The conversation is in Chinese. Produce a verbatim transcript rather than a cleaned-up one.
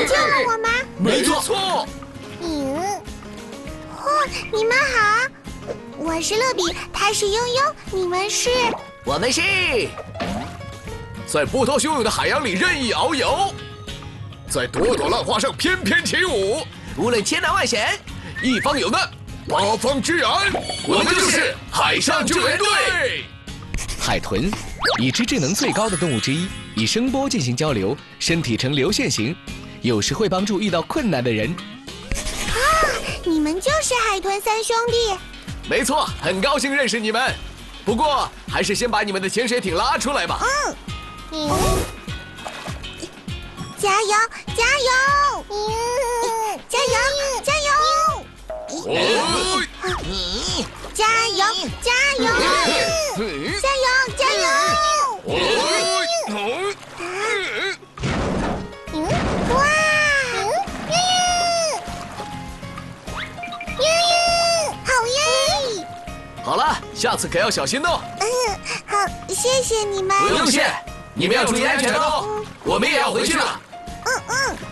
救了我吗？ 没错。 嗯，哦，你们好，我是乐比，他是悠悠，你们是？ 我们是在波涛汹涌的海洋里任意遨游，在朵朵浪花上翩翩起舞。无论千难万险，一方有难，八方支援，我们就是海上救援队。 海豚，已知智能最高的动物之一，以声波进行交流，身体呈流线型，有时会帮助遇到困难的人。 啊，你们就是海豚三兄弟。 没错，很高兴认识你们。不过，还是先把你们的潜水艇拉出来吧。 嗯，嗯，加油，加油，嗯，加油，加油， 哦， 加油，加油，加油，加油！ 哦， 嗯，哇！耶耶，好耶！ 好了，下次可要小心哦。 嗯，好，谢谢你们。 不用谢，你们要注意安全哦。我们也要回去了。 嗯嗯。